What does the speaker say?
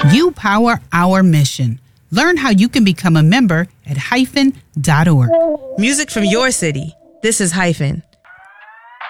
You power our mission. Learn how you can become a member at hyphen.org. Music from your city. This is Hyphen.